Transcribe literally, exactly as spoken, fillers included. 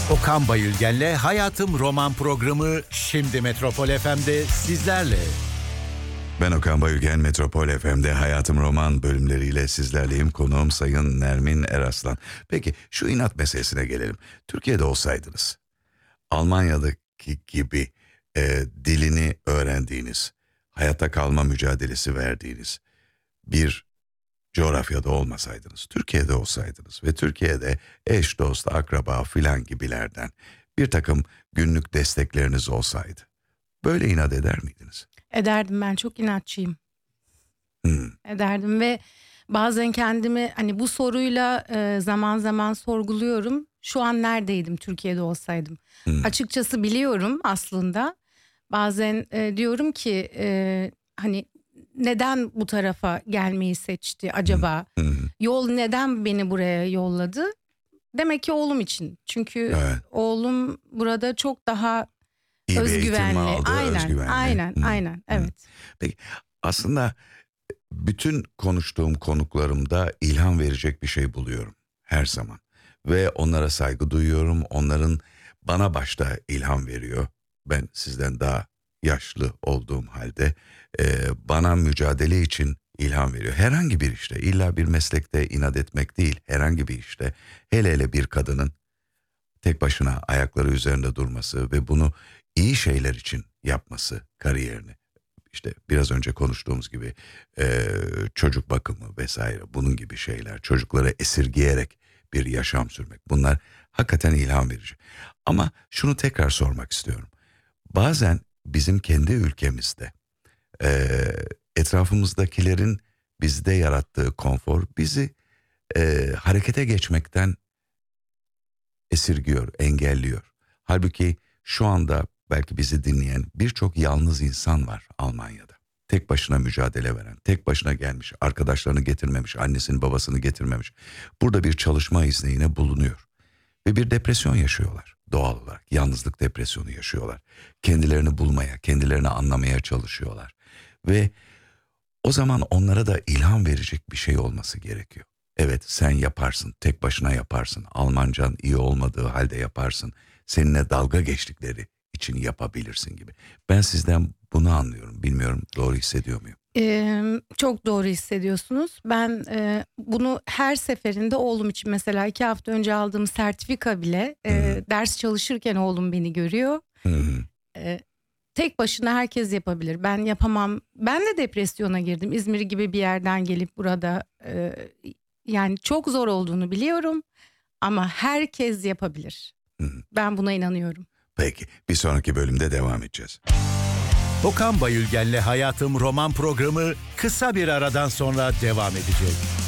Okan Bayülgen'le Hayatım Roman programı şimdi Metropol F M'de sizlerle. Ben Okan Bayülgen, Metropol F M'de Hayatım Roman bölümleriyle sizlerleyim. Konuğum Sayın Nermin Eraslan. Peki şu inat meselesine gelelim. Türkiye'de olsaydınız, Almanya'daki gibi e, dilini öğrendiğiniz, hayatta kalma mücadelesi verdiğiniz bir coğrafyada olmasaydınız, Türkiye'de olsaydınız ve Türkiye'de eş, dost, akraba filan gibilerden bir takım günlük destekleriniz olsaydı, böyle inat eder miydiniz? Ederdim, ben çok inatçıyım. Hmm. Ederdim ve bazen kendimi hani bu soruyla e, zaman zaman sorguluyorum. Şu an neredeydim Türkiye'de olsaydım? Hmm. Açıkçası biliyorum aslında. Bazen e, diyorum ki e, hani neden bu tarafa gelmeyi seçti acaba? Hmm. Hmm. Yol neden beni buraya yolladı? Demek ki oğlum için. Çünkü Evet. oğlum burada çok daha İyi bir eğitim özgüvenli. aldı, Aynen, özgüvenli. aynen, Hmm. aynen. Evet. Peki aslında bütün konuştuğum konuklarımda ilham verecek bir şey buluyorum her zaman. Ve onlara saygı duyuyorum. Onların bana başta ilham veriyor. Ben sizden daha yaşlı olduğum halde e, bana mücadele için ilham veriyor. Herhangi bir işte, illa bir meslekte inat etmek değil, herhangi bir işte, hele hele bir kadının tek başına ayakları üzerinde durması ve bunu iyi şeyler için yapması, kariyerini. İşte biraz önce konuştuğumuz gibi e, çocuk bakımı vesaire, bunun gibi şeyler, çocukları esirgeyerek bir yaşam sürmek, bunlar hakikaten ilham verici. Ama şunu tekrar sormak istiyorum. Bazen bizim kendi ülkemizde e, etrafımızdakilerin bizde yarattığı konfor bizi e, harekete geçmekten esirgiyor, engelliyor. Halbuki şu anda belki bizi dinleyen birçok yalnız insan var Almanya'da. Tek başına mücadele veren, tek başına gelmiş, arkadaşlarını getirmemiş, annesini babasını getirmemiş. Burada bir çalışma izniyle bulunuyor. Ve bir depresyon yaşıyorlar doğal olarak. Yalnızlık depresyonu yaşıyorlar. Kendilerini bulmaya, kendilerini anlamaya çalışıyorlar. Ve o zaman onlara da ilham verecek bir şey olması gerekiyor. Evet, sen yaparsın, tek başına yaparsın. Almancan iyi olmadığı halde yaparsın. Seninle dalga geçtikleri için yapabilirsin gibi. Ben sizden bunu anlıyorum. Bilmiyorum, doğru hissediyor muyum? Ee, çok doğru hissediyorsunuz. Ben e, bunu her seferinde oğlum için, mesela iki hafta önce aldığım sertifika bile e, ders çalışırken oğlum beni görüyor. Hı-hı. E, tek başına herkes yapabilir. Ben yapamam. Ben de depresyona girdim. İzmir gibi bir yerden gelip burada e, yani çok zor olduğunu biliyorum. Ama herkes yapabilir. Hı-hı. Ben buna inanıyorum. Peki, bir sonraki bölümde devam edeceğiz. Okan Bayülgen'le Hayatım Roman programı kısa bir aradan sonra devam edecek.